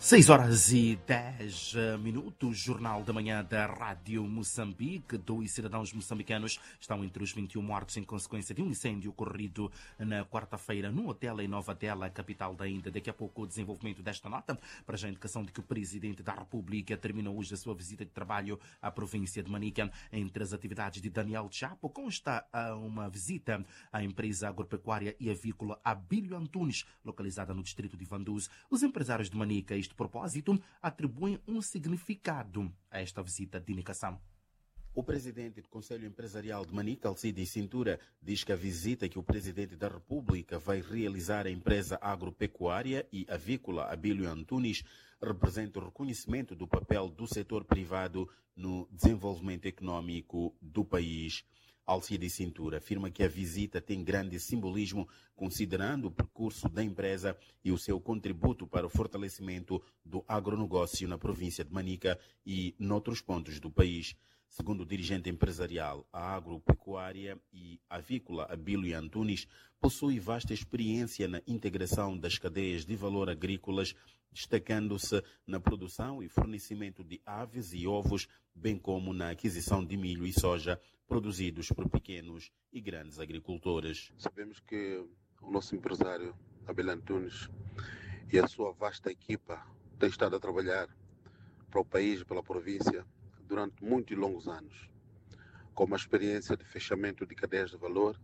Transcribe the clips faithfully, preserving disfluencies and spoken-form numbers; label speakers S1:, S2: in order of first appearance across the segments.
S1: Seis horas e dez minutos, Jornal da Manhã da Rádio Moçambique. Dois cidadãos moçambicanos estão entre os vinte e um mortos em consequência de um incêndio ocorrido na quarta-feira num hotel em Nova Delhi, capital da Índia. Daqui a pouco o desenvolvimento desta nota, para já a indicação de que o Presidente da República terminou hoje a sua visita de trabalho à província de Manica. Entre as atividades de Daniel Chapo consta uma visita à empresa agropecuária e avícola Abílio Antunes, localizada no distrito de Vanduz. Os empresários de Manica, este propósito, atribuem um significado a esta visita de indicação.
S2: O presidente do Conselho Empresarial de Manica, Alcides Cintura, diz que a visita que o presidente da República vai realizar à empresa agropecuária e avícola Abílio Antunes representa o reconhecimento do papel do setor privado no desenvolvimento econômico do país. Alcides Cintura afirma que a visita tem grande simbolismo, considerando o percurso da empresa e o seu contributo para o fortalecimento do agronegócio na província de Manica e noutros pontos do país. Segundo o dirigente empresarial, a agropecuária e avícola Abílio Antunes possui vasta experiência na integração das cadeias de valor agrícolas, destacando-se na produção e fornecimento de aves e ovos, bem como na aquisição de milho e soja produzidos por pequenos e grandes agricultores.
S3: Sabemos que o nosso empresário Abílio Antunes e a sua vasta equipa têm estado a trabalhar para o país, pela província, durante muitos e longos anos, com uma experiência de fechamento de cadeias de valor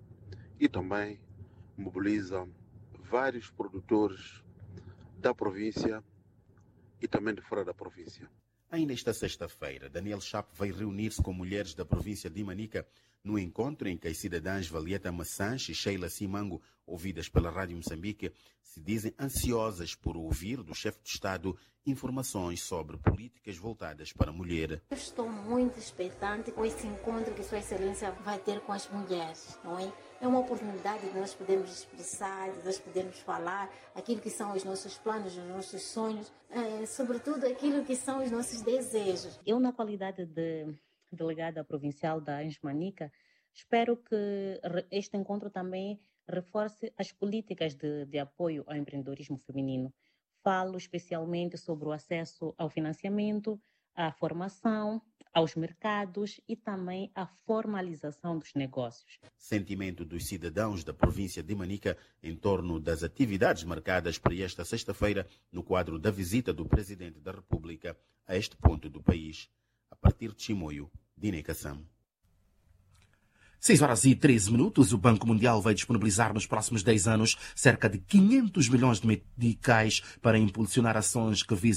S3: e também mobiliza vários produtores da província e também de fora da província.
S2: Ainda esta sexta-feira, Daniel Chapo vai reunir-se com mulheres da província de Manica no encontro em que as cidadãs Valieta Massanche e Sheila Simango, ouvidas pela Rádio Moçambique, se dizem ansiosas por ouvir do chefe de Estado informações sobre políticas voltadas para a mulher.
S4: Eu estou muito expectante com esse encontro que Sua Excelência vai ter com as mulheres, não é? É uma oportunidade de nós podermos expressar, de nós podermos falar aquilo que são os nossos planos, os nossos sonhos, é, sobretudo aquilo que são os nossos desejos.
S5: Eu, na qualidade de delegada provincial da ANJ Manica, espero que este encontro também reforce as políticas de, de apoio ao empreendedorismo feminino. Falo especialmente sobre o acesso ao financiamento, à formação, aos mercados e também à formalização dos negócios.
S2: Sentimento dos cidadãos da província de Manica em torno das atividades marcadas para esta sexta-feira no quadro da visita do Presidente da República a este ponto do país. A partir de Chimoio, Dine Kassam.
S1: seis horas e treze minutos, o Banco Mundial vai disponibilizar nos próximos dez anos cerca de quinhentos milhões de meticais para impulsionar ações que visam